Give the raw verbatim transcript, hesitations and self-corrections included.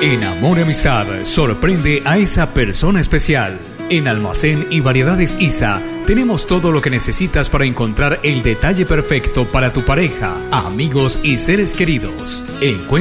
En Amor y Amistad, sorprende a esa persona especial. En Almacén y Variedades Isa tenemos todo lo que necesitas para encontrar el detalle perfecto para tu pareja, amigos y seres queridos. Encuentra